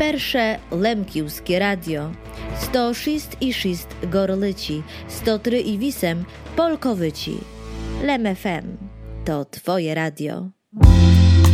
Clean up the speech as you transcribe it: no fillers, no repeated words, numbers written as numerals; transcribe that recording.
Перше Лемківське радіо, 106,6 Горличі, 103,8 Polkowyci. Lem FM to Twoje radio.